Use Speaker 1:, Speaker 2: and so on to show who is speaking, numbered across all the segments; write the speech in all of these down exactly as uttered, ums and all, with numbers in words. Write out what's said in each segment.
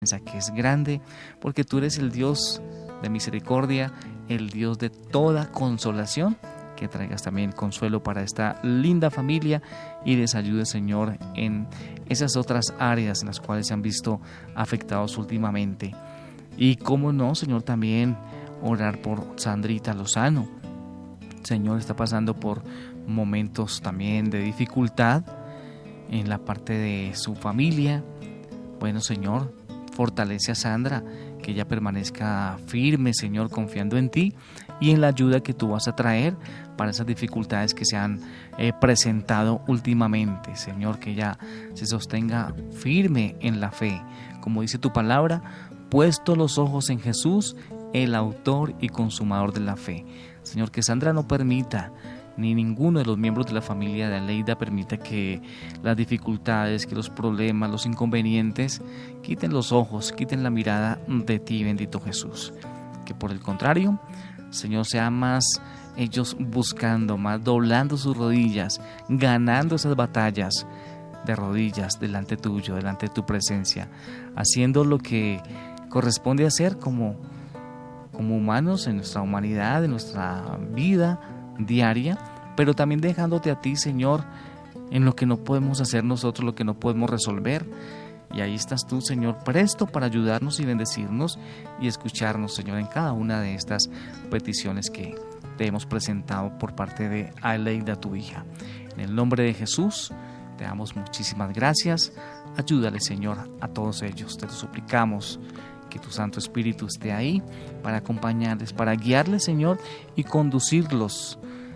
Speaker 1: que es grande, porque tú eres el Dios de misericordia, el Dios de toda consolación, que traigas también consuelo para esta linda familia y les ayude, Señor, en esas otras áreas en las cuales se han visto afectados últimamente. Y cómo no, Señor, también orar por Sandrita Lozano. Señor, está pasando por momentos también de dificultad en la parte de su familia. Bueno, Señor, fortalece a Sandra, que ella permanezca firme, Señor, confiando en ti y en la ayuda que tú vas a traer para esas dificultades que se han eh, presentado últimamente. Señor, que ella se sostenga firme en la fe, como dice tu palabra, puesto los ojos en Jesús, el autor y consumador de la fe. Señor, que Sandra no permita, ni ninguno de los miembros de la familia de Aleida permita que las dificultades, que los problemas, los inconvenientes quiten los ojos, quiten la mirada de ti, bendito Jesús. Que por el contrario, Señor, sea más ellos buscando, más doblando sus rodillas, ganando esas batallas de rodillas delante tuyo, delante de tu presencia, haciendo lo que corresponde hacer como, como humanos en nuestra humanidad, en nuestra vida diaria, pero también dejándote a ti, Señor, en lo que no podemos hacer nosotros, lo que no podemos resolver. Y ahí estás tú, Señor, presto para ayudarnos y bendecirnos y escucharnos, Señor, en cada una de estas peticiones que te hemos presentado por parte de Aleida, tu hija. En el nombre de Jesús, te damos muchísimas gracias. Ayúdale, Señor, a todos ellos. Te lo suplicamos, que tu Santo Espíritu esté ahí para acompañarles, para guiarles, Señor, y conducirlos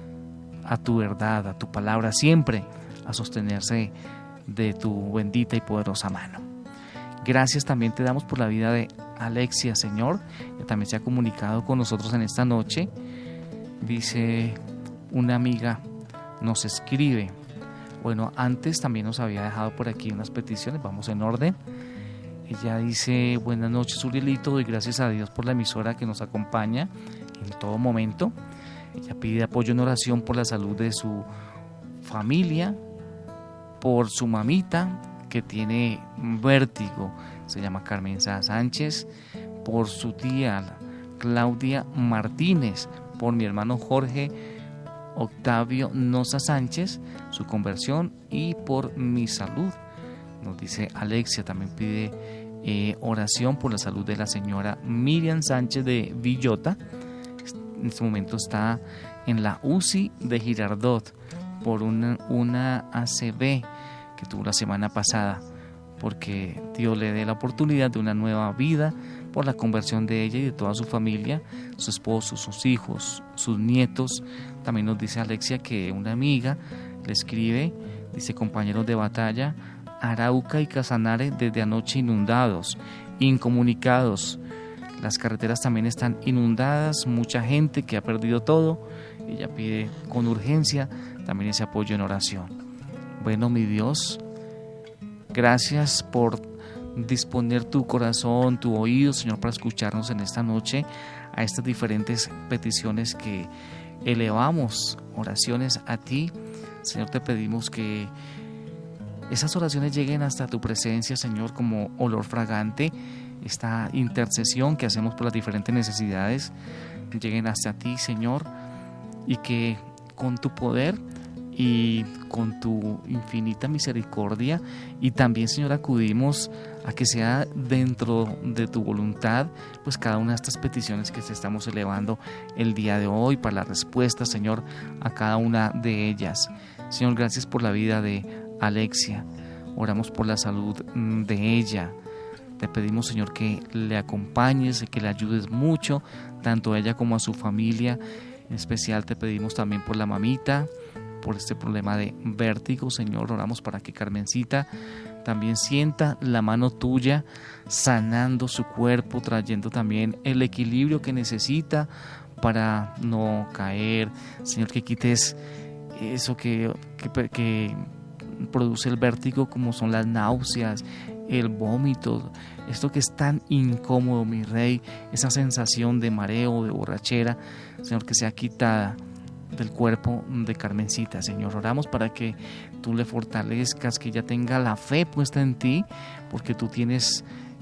Speaker 1: a tu verdad, a tu palabra, siempre a sostenerse de tu bendita y poderosa mano. Gracias también te damos por la vida de Alexia, Señor, que también se ha comunicado con nosotros en esta noche. Dice una amiga, nos escribe. Bueno, antes también nos había dejado por aquí unas peticiones, vamos en orden. Ella dice, buenas noches, Urielito, doy gracias a Dios por la emisora que nos acompaña en todo momento. Ella pide apoyo en oración por la salud de su familia, por su mamita que tiene vértigo, se llama Carmen Sánchez, por su tía Claudia Martínez, por mi hermano Jorge Octavio Noza Sánchez, su conversión, y por mi salud. Nos dice Alexia, también pide eh, oración por la salud de la señora Miriam Sánchez de Villota. En este momento está en la U C I de Girardot por una, una A C V que tuvo la semana pasada, porque Dios le dé la oportunidad de una nueva vida por la conversión de ella y de toda su familia, su esposo, sus hijos, sus nietos. También nos dice Alexia que una amiga le escribe, dice, compañeros de batalla, Arauca y Casanare desde anoche inundados, incomunicados. Las carreteras también están inundadas, mucha gente que ha perdido todo. Ella pide con urgencia también ese apoyo en oración. Bueno, mi Dios, gracias por disponer tu corazón, tu oído, Señor, para escucharnos en esta noche a estas diferentes peticiones que elevamos, oraciones a ti. Señor, te pedimos que esas oraciones lleguen hasta tu presencia, Señor, como olor fragante. Esta intercesión que hacemos por las diferentes necesidades lleguen hasta ti, Señor, y que con tu poder y con tu infinita misericordia, y también, Señor, acudimos a que sea dentro de tu voluntad, pues cada una de estas peticiones que te estamos elevando el día de hoy, para la respuesta, Señor, a cada una de ellas. Señor, gracias por la vida de Alexia, oramos por la salud de ella. Te pedimos, Señor, que le acompañes, que le ayudes mucho, tanto a ella como a su familia. En especial te pedimos también por la mamita, por este problema de vértigo, Señor. Oramos para que Carmencita también sienta la mano tuya sanando su cuerpo, trayendo también el equilibrio que necesita para no caer. Señor, que quites eso que, que, que produce el vértigo, como son las náuseas, el vómito, esto que es tan incómodo, mi Rey, esa sensación de mareo, de borrachera, Señor, que sea quitada del cuerpo de Carmencita. Señor, oramos para que tú le fortalezcas, que ella tenga la fe puesta en ti, porque tú tienes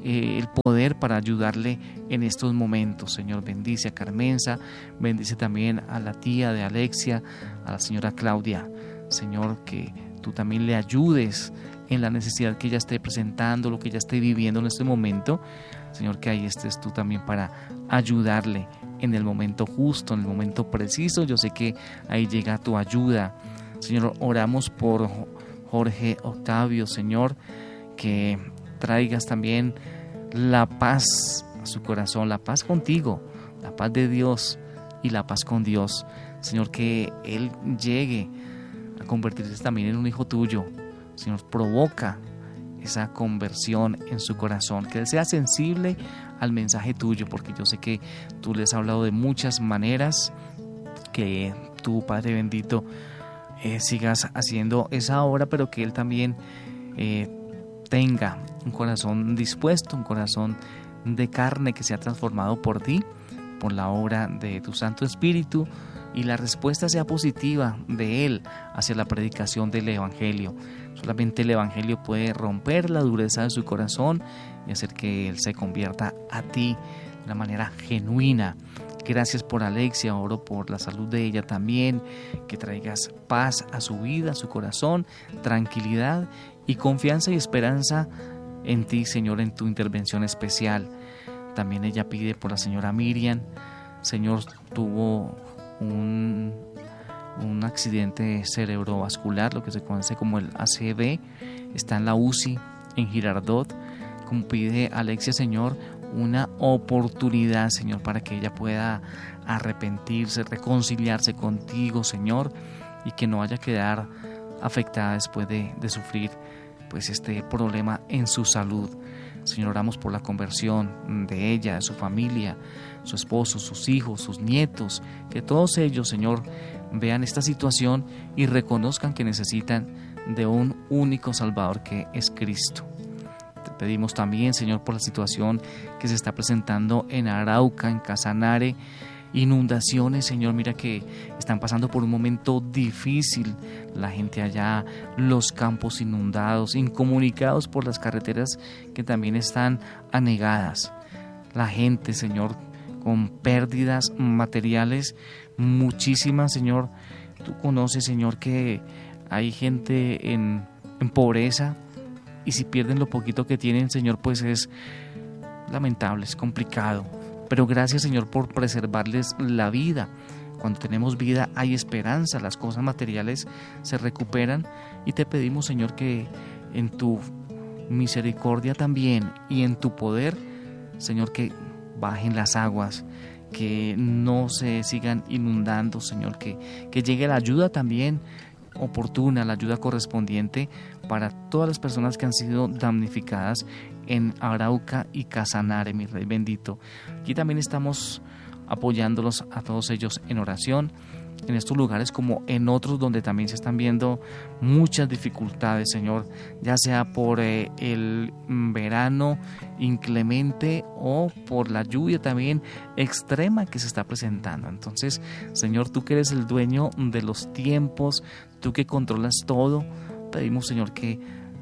Speaker 1: eh, el poder para ayudarle en estos momentos. Señor, bendice a Carmenza, bendice también a la tía de Alexia, a la señora Claudia. Señor, que tú también le ayudes en la necesidad que ella esté presentando, lo que ella esté viviendo en este momento. Señor, que ahí estés tú también para ayudarle en el momento justo, en el momento preciso. Yo sé que ahí llega tu ayuda. Señor, oramos por Jorge Octavio, Señor, que traigas también la paz a su corazón, la paz contigo, la paz de Dios y la paz con Dios. Señor, que él llegue a convertirse también en un hijo tuyo. Señor, provoca esa conversión en su corazón, que él sea sensible al mensaje tuyo, porque yo sé que tú les has hablado de muchas maneras, que tú, Padre bendito, eh, sigas haciendo esa obra, pero que él también eh, tenga un corazón dispuesto, un corazón de carne que sea transformado por ti, por la obra de tu Santo Espíritu, y la respuesta sea positiva de él hacia la predicación del Evangelio. Solamente el Evangelio puede romper la dureza de su corazón y hacer que él se convierta a ti de una manera genuina. Gracias por Alexia, oro por la salud de ella también, que traigas paz a su vida, a su corazón, tranquilidad y confianza y esperanza en ti, Señor, en tu intervención especial. También ella pide por la señora Miriam. Señor, tuvo un, un accidente cerebrovascular, lo que se conoce como el A C V, está en la U C I en Girardot. Como pide Alexia, Señor, una oportunidad, Señor, para que ella pueda arrepentirse, reconciliarse contigo, Señor, y que no vaya a quedar afectada después de, de sufrir pues este problema en su salud. Señor, oramos por la conversión de ella, de su familia, su esposo, sus hijos, sus nietos, que todos ellos, Señor, vean esta situación y reconozcan que necesitan de un único Salvador, que es Cristo. Te pedimos también, Señor, por la situación que se está presentando en Arauca, en Casanare, inundaciones, Señor, mira que están pasando por un momento difícil, la gente allá, los campos inundados, incomunicados por las carreteras que también están anegadas, la gente, Señor, con pérdidas materiales muchísimas, Señor. Tú conoces, Señor, que hay gente en, en pobreza, y si pierden lo poquito que tienen, Señor, pues es lamentable, es complicado. Pero gracias, Señor, por preservarles la vida. Cuando tenemos vida hay esperanza, las cosas materiales se recuperan, y te pedimos, Señor, que en tu misericordia también y en tu poder, Señor, que bajen las aguas, que no se sigan inundando, Señor, que, que llegue la ayuda también oportuna, la ayuda correspondiente para todas las personas que han sido damnificadas en Arauca y Casanare, mi Rey bendito. Aquí también estamos apoyándolos a todos ellos en oración, en estos lugares como en otros donde también se están viendo muchas dificultades, Señor, ya sea por eh, el verano inclemente o por la lluvia también extrema que se está presentando. Entonces, Señor, tú que eres el dueño de los tiempos, tú que controlas todo, pedimos, Señor, que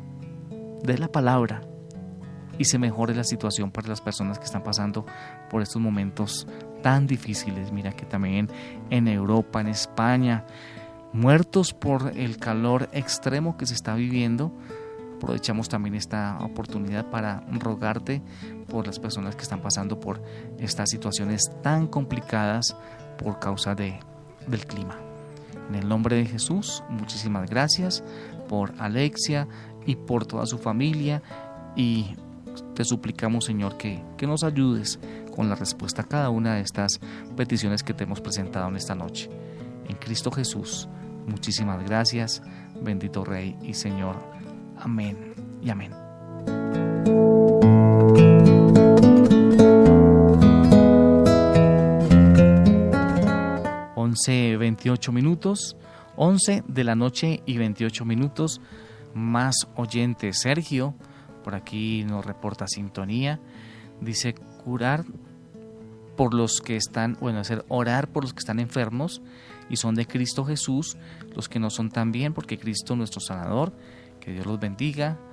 Speaker 1: des la palabra y se mejore la situación para las personas que están pasando por estos momentos tan difíciles. Mira que también en Europa, en España, muertos por el calor extremo que se está viviendo. Aprovechamos también esta oportunidad para rogarte por las personas que están pasando por estas situaciones tan complicadas por causa de, del clima. En el nombre de Jesús, muchísimas gracias por Alexia y por toda su familia, y te suplicamos, Señor, que, que nos ayudes con la respuesta a cada una de estas peticiones que te hemos presentado en esta noche. En Cristo Jesús, muchísimas gracias, bendito Rey y Señor. Amén y amén. once veintiocho minutos, once de la noche y veintiocho minutos, más oyente Sergio, por aquí nos reporta sintonía, dice curar por los que están, bueno, hacer orar por los que están enfermos y son de Cristo Jesús, los que no son también, porque Cristo nuestro sanador, que Dios los bendiga.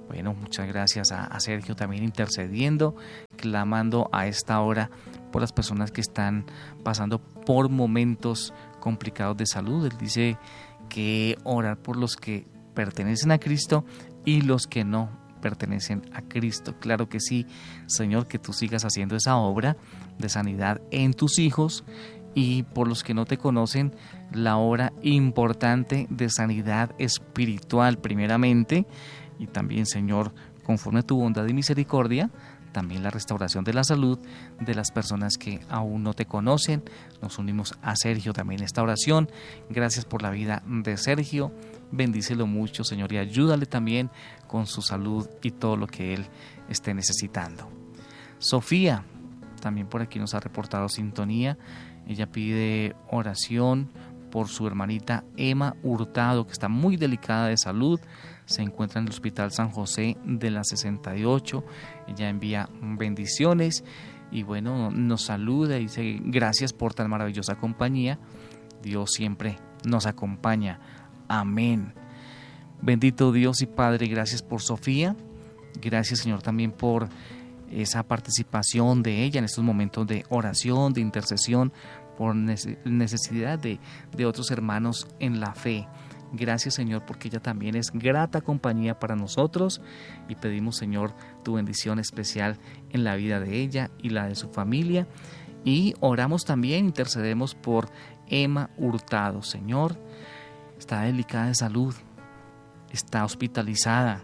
Speaker 1: Bueno, muchas gracias a, a Sergio también intercediendo, clamando a esta hora por las personas que están pasando por momentos complicados de salud. Él dice que orar por los que pertenecen a Cristo y los que no pertenecen a Cristo. Claro que sí, Señor, que tú sigas haciendo esa obra de sanidad en tus hijos, y por los que no te conocen, la obra importante de sanidad espiritual primeramente, y también, Señor, conforme a tu bondad y misericordia, también la restauración de la salud de las personas que aún no te conocen. Nos unimos a Sergio también en esta oración. Gracias por la vida de Sergio. Bendícelo mucho, Señor, y ayúdale también con su salud y todo lo que él esté necesitando. Sofía también por aquí nos ha reportado sintonía. Ella pide oración por su hermanita Emma Hurtado, que está muy delicada de salud. Se encuentra en el Hospital San José de la sesenta y ocho. Ella envía bendiciones y bueno, nos saluda y dice gracias por tan maravillosa compañía. Dios siempre nos acompaña. Amén. Bendito Dios y Padre, gracias por Sofía. Gracias, Señor, también por esa participación de ella en estos momentos de oración, de intercesión, por necesidad de, de otros hermanos en la fe. Gracias, Señor, porque ella también es grata compañía para nosotros, y pedimos, Señor, tu bendición especial en la vida de ella y la de su familia. Y oramos también, intercedemos por Emma Hurtado. Señor, está delicada de salud, está hospitalizada.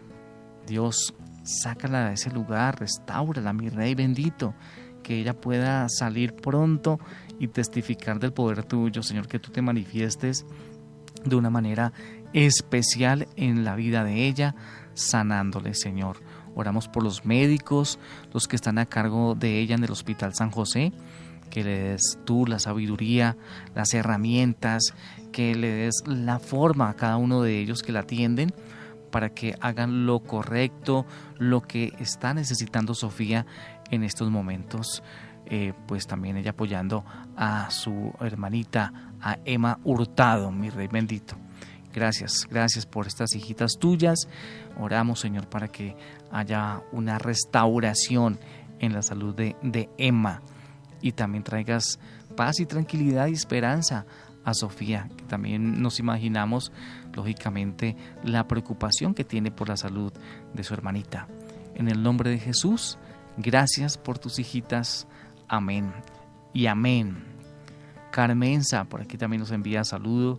Speaker 1: Dios, sácala de ese lugar, restáurala, mi Rey bendito, que ella pueda salir pronto y testificar del poder tuyo, Señor, que tú te manifiestes de una manera especial en la vida de ella, sanándole, Señor. Oramos por los médicos, los que están a cargo de ella en el Hospital San José, que le des tú la sabiduría, las herramientas, que le des la forma a cada uno de ellos que la atienden, para que hagan lo correcto, lo que está necesitando Sofía en estos momentos. Eh, pues también ella apoyando a su hermanita, a Emma Hurtado, mi Rey bendito. Gracias, gracias por estas hijitas tuyas. Oramos, Señor, para que haya una restauración en la salud de, de Emma, y también traigas paz y tranquilidad y esperanza a Sofía, que también nos imaginamos, lógicamente, la preocupación que tiene por la salud de su hermanita. En el nombre de Jesús, gracias por tus hijitas. Amén y amén. Carmenza, por aquí también nos envía saludo.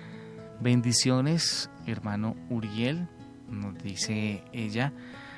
Speaker 1: Bendiciones, hermano Uriel, nos dice ella.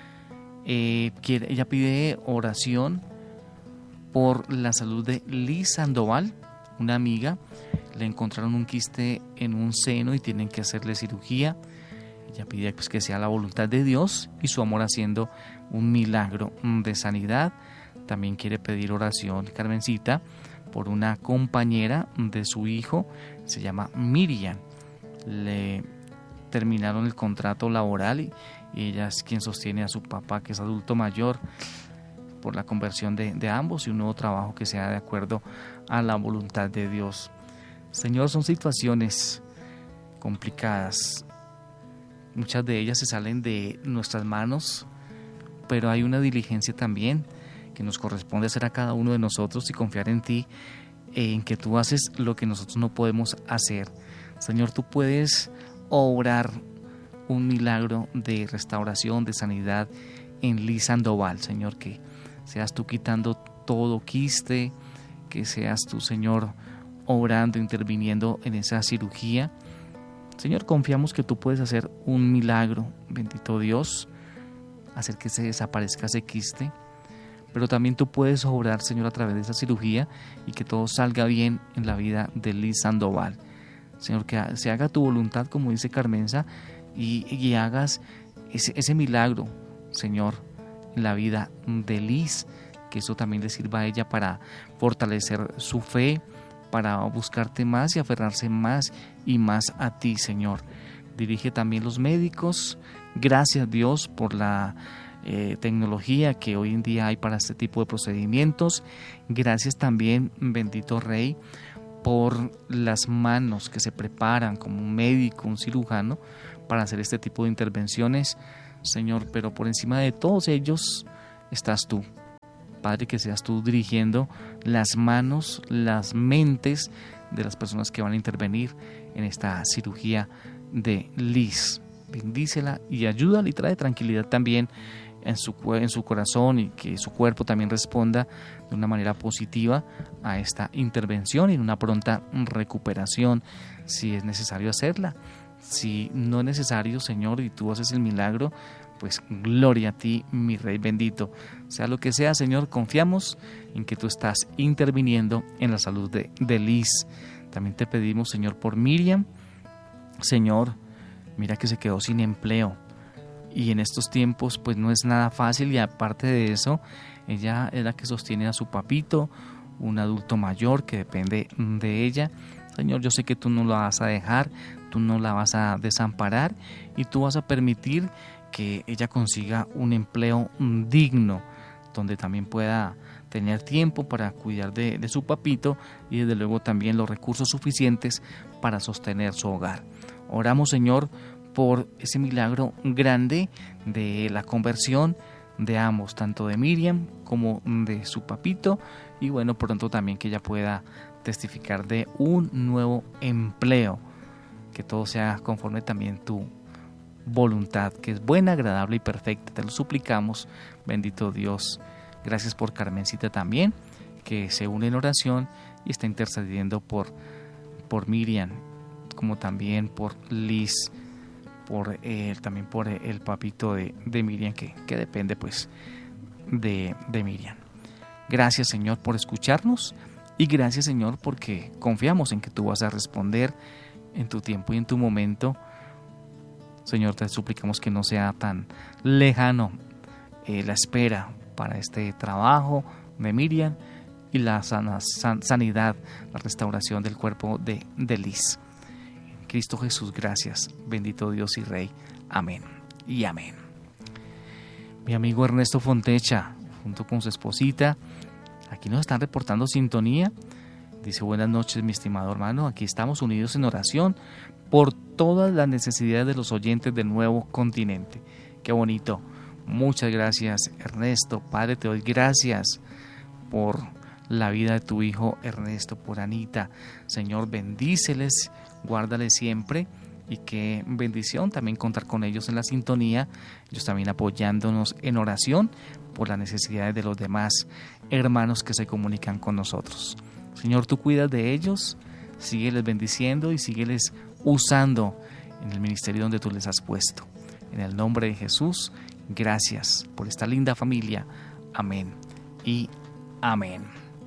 Speaker 1: Eh, quiere, ella pide oración por la salud de Liz Sandoval, una amiga. Le encontraron un quiste en un seno y tienen que hacerle cirugía. Ella pide pues, que sea la voluntad de Dios y su amor haciendo un milagro de sanidad. También quiere pedir oración, Carmencita, por una compañera de su hijo, se llama Miriam. Le terminaron el contrato laboral y, y ella es quien sostiene a su papá, que es adulto mayor, por la conversión de, de ambos y un nuevo trabajo que sea de acuerdo a la voluntad de Dios. Señor, son situaciones complicadas. Muchas de ellas se salen de nuestras manos, pero hay una diligencia también que nos corresponde hacer a cada uno de nosotros y confiar en ti, en que tú haces lo que nosotros no podemos hacer. Señor, tú puedes obrar un milagro de restauración, de sanidad en Liz Sandoval, Señor, que seas tú quitando todo quiste, que seas tú, Señor, obrando, interviniendo en esa cirugía. Señor, confiamos que tú puedes hacer un milagro, bendito Dios, hacer que se desaparezca ese quiste, pero también tú puedes obrar, Señor, a través de esa cirugía y que todo salga bien en la vida de Liz Sandoval. Señor, que se haga tu voluntad, como dice Carmenza, y, y hagas ese, ese milagro, Señor, en la vida de Liz, que eso también le sirva a ella para fortalecer su fe, para buscarte más y aferrarse más y más a ti, Señor. Dirige también los médicos. Gracias, Dios, por la eh, tecnología que hoy en día hay para este tipo de procedimientos. Gracias también, bendito Rey, por las manos que se preparan como un médico, un cirujano, para hacer este tipo de intervenciones. Señor, pero por encima de todos ellos estás tú. Padre, que seas tú dirigiendo las manos, las mentes de las personas que van a intervenir en esta cirugía de Liz. Bendícela y ayúdala y trae tranquilidad también en su, en su corazón, y que su cuerpo también responda de una manera positiva a esta intervención y en una pronta recuperación, si es necesario hacerla. Si no es necesario, Señor, y tú haces el milagro, pues gloria a ti, mi Rey bendito. Sea lo que sea, Señor, confiamos en que tú estás interviniendo en la salud de, de Liz. También te pedimos, Señor, por Miriam. Señor, mira que se quedó sin empleo, y en estos tiempos pues no es nada fácil, y aparte de eso, ella es la que sostiene a su papito, un adulto mayor que depende de ella. Señor, yo sé que tú no la vas a dejar, tú no la vas a desamparar, y tú vas a permitir que ella consiga un empleo digno, donde también pueda tener tiempo para cuidar de, de su papito, y desde luego también los recursos suficientes para sostener su hogar. Oramos, Señor, por ese milagro grande de la conversión de ambos, tanto de Miriam como de su papito, y bueno, pronto también que ella pueda testificar de un nuevo empleo, que todo sea conforme también tu voluntad, que es buena, agradable y perfecta. Te lo suplicamos, bendito Dios. Gracias por Carmencita también, que se une en oración y está intercediendo por, por Miriam, como también por Liz, por eh, también por el papito de, de Miriam, que, que depende pues de, de Miriam. Gracias, Señor, por escucharnos, y gracias, Señor, porque confiamos en que tú vas a responder en tu tiempo y en tu momento. Señor, te suplicamos que no sea tan lejano eh, la espera para este trabajo de Miriam y la sana, san, sanidad, la restauración del cuerpo de, de Liz. Cristo Jesús, gracias, bendito Dios y Rey. Amén y amén. Mi amigo Ernesto Fontecha, junto con su esposita, aquí nos están reportando sintonía. Dice: buenas noches, mi estimado hermano, aquí estamos unidos en oración por todas las necesidades de los oyentes del nuevo continente. Qué bonito. Muchas gracias, Ernesto. Padre, te doy gracias por la vida de tu hijo Ernesto, por Anita. Señor, bendíceles, guárdales siempre, y qué bendición también contar con ellos en la sintonía, ellos también apoyándonos en oración por las necesidades de los demás hermanos que se comunican con nosotros. Señor, tú cuidas de ellos, sígueles bendiciendo y sígueles usando en el ministerio donde tú les has puesto. En el nombre de Jesús, gracias por esta linda familia. Amén y amén.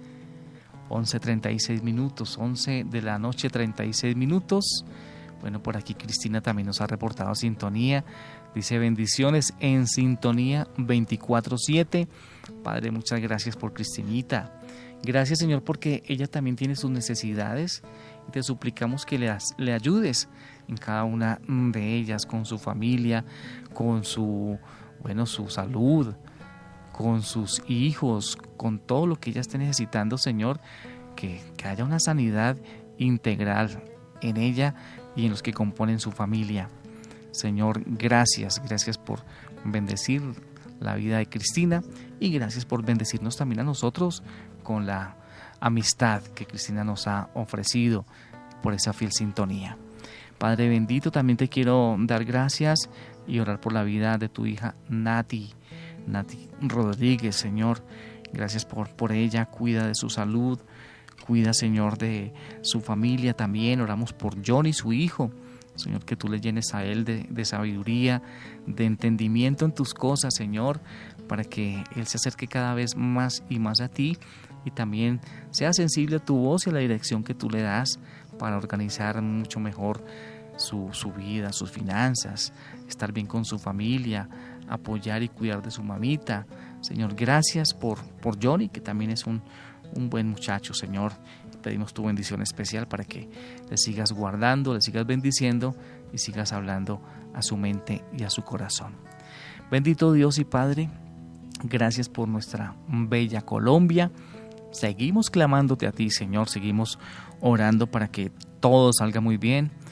Speaker 1: once treinta y seis minutos, once de la noche, treinta y seis minutos. Bueno, por aquí Cristina también nos ha reportado sintonía. Dice: bendiciones en sintonía veinticuatro siete. Padre, muchas gracias por Cristinita. Gracias, Señor, porque ella también tiene sus necesidades, y te suplicamos que le, le ayudes en cada una de ellas, con su familia, con su, bueno, su salud, con sus hijos, con todo lo que ella esté necesitando, Señor, que, que haya una sanidad integral en ella y en los que componen su familia. Señor, gracias, gracias por bendecir la vida de Cristina, y gracias por bendecirnos también a nosotros con la amistad que Cristina nos ha ofrecido, por esa fiel sintonía. Padre bendito, también te quiero dar gracias y orar por la vida de tu hija Nati, Nati Rodríguez. Señor, gracias por, por ella, cuida de su salud, cuida, Señor, de su familia también. Oramos por Johnny, su hijo. Señor, que tú le llenes a él de, de sabiduría, de entendimiento en tus cosas, Señor, para que él se acerque cada vez más y más a ti, y también sea sensible a tu voz y a la dirección que tú le das para organizar mucho mejor su, su vida, sus finanzas, estar bien con su familia, apoyar y cuidar de su mamita. Señor, gracias por, por Johnny, que también es un, un buen muchacho, Señor. Pedimos tu bendición especial para que le sigas guardando, le sigas bendiciendo y sigas hablando a su mente y a su corazón. Bendito Dios y Padre, gracias por nuestra bella Colombia. Seguimos clamándote a ti, Señor, seguimos orando para que todo salga muy bien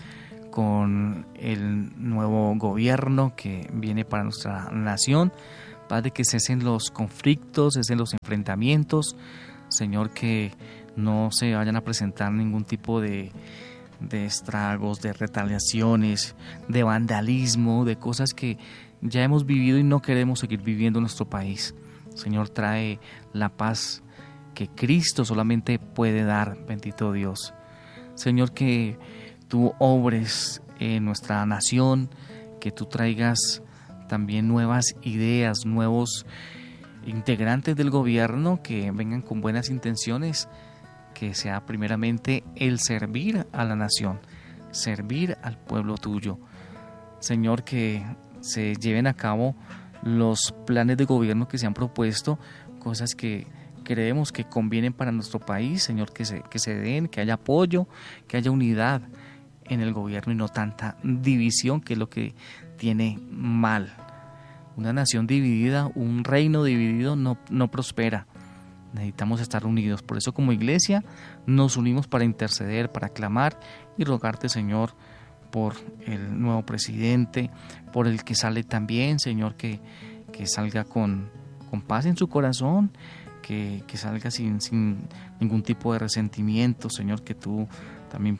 Speaker 1: con el nuevo gobierno que viene para nuestra nación. Padre, que cesen los conflictos, cesen los enfrentamientos. Señor, que no se vayan a presentar ningún tipo de, de estragos, de retaliaciones, de vandalismo, de cosas que ya hemos vivido y no queremos seguir viviendo en nuestro país. Señor, trae la paz que Cristo solamente puede dar, bendito Dios. Señor, que tú obres en nuestra nación, que tú traigas también nuevas ideas, nuevos integrantes del gobierno que vengan con buenas intenciones, que sea primeramente el servir a la nación, servir al pueblo tuyo. Señor, que se lleven a cabo los planes de gobierno que se han propuesto, cosas que creemos que convienen para nuestro país. Señor, que se, que se den, que haya apoyo, que haya unidad en el gobierno y no tanta división, que es lo que tiene mal. Una nación dividida, un reino dividido no, no prospera. Necesitamos estar unidos. Por eso, como iglesia, nos unimos para interceder, para clamar y rogarte, Señor, por el nuevo presidente, por el que sale también, Señor, que, que salga con, con paz en su corazón, que, que salga sin, sin ningún tipo de resentimiento, Señor, que tú también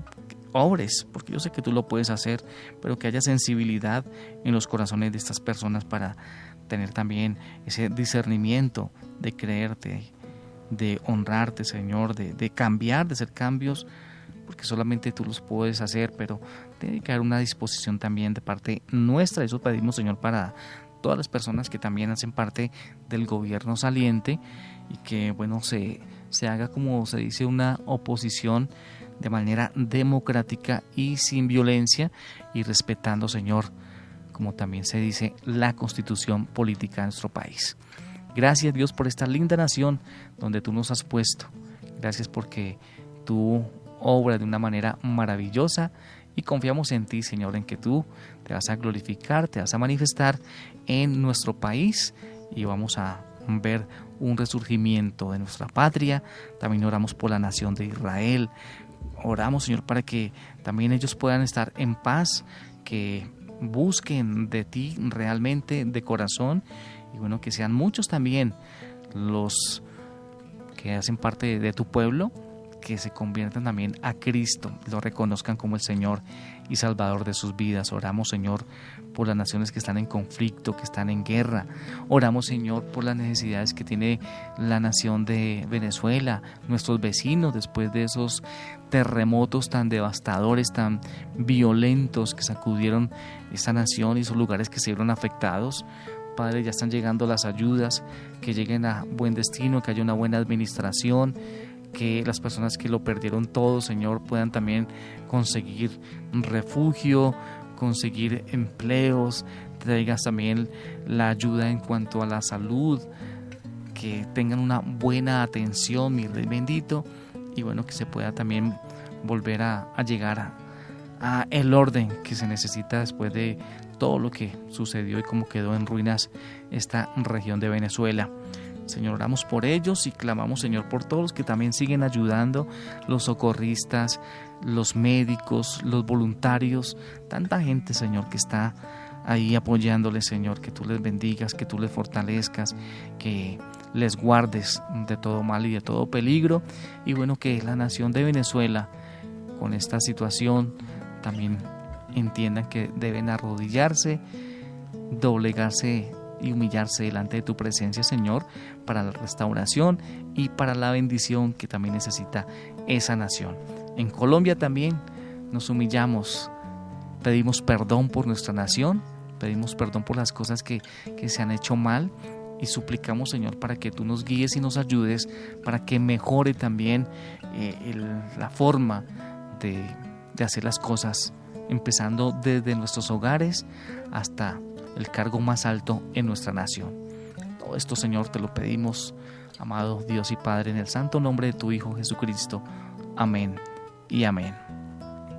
Speaker 1: obres, porque yo sé que tú lo puedes hacer, pero que haya sensibilidad en los corazones de estas personas para tener también ese discernimiento de creerte, de honrarte, Señor, de, de cambiar, de hacer cambios, porque solamente tú los puedes hacer, pero tiene que haber una disposición también de parte nuestra. Eso pedimos, Señor, para todas las personas que también hacen parte del gobierno saliente, y que, bueno, se, se haga, como se dice, una oposición de manera democrática y sin violencia, y respetando, Señor, como también se dice, la constitución política de nuestro país. Gracias, Dios, por esta linda nación donde tú nos has puesto. Gracias porque tú obras de una manera maravillosa y confiamos en ti, Señor, en que tú te vas a glorificar, te vas a manifestar en nuestro país y vamos a ver un resurgimiento de nuestra patria. También oramos por la nación de Israel. Oramos, Señor, para que también ellos puedan estar en paz, que busquen de ti realmente de corazón, y bueno, que sean muchos también los que hacen parte de tu pueblo, que se conviertan también a Cristo, lo reconozcan como el Señor y Salvador de sus vidas. Oramos, Señor, por las naciones que están en conflicto, que están en guerra. Oramos, Señor, por las necesidades que tiene la nación de Venezuela, nuestros vecinos, después de esos terremotos tan devastadores, tan violentos que sacudieron esta nación y esos lugares que se vieron afectados. Padre, ya están llegando las ayudas, que lleguen a buen destino, que haya una buena administración, que las personas que lo perdieron todo, Señor, puedan también conseguir refugio, conseguir empleos. Traigas también la ayuda en cuanto a la salud, que tengan una buena atención, mi Rey bendito, y bueno, que se pueda también volver a, a llegar a, a el orden que se necesita después de todo lo que sucedió y cómo quedó en ruinas esta región de Venezuela. Señor, oramos por ellos y clamamos, Señor, por todos los que también siguen ayudando, los socorristas, los médicos, los voluntarios, tanta gente, Señor, que está ahí apoyándoles, Señor, que tú les bendigas, que tú les fortalezcas, que les guardes de todo mal y de todo peligro. Y bueno, que la nación de Venezuela, con esta situación, también entiendan que deben arrodillarse, doblegarse y humillarse delante de tu presencia, Señor, para la restauración y para la bendición que también necesita esa nación. En Colombia también nos humillamos, pedimos perdón por nuestra nación, pedimos perdón por las cosas que, que se han hecho mal, y suplicamos, Señor, para que tú nos guíes y nos ayudes para que mejore también eh, el, la forma de, de hacer las cosas, empezando desde nuestros hogares hasta el cargo más alto en nuestra nación. Todo esto, Señor, te lo pedimos, amado Dios y Padre, en el santo nombre de tu Hijo Jesucristo. Amén y amén.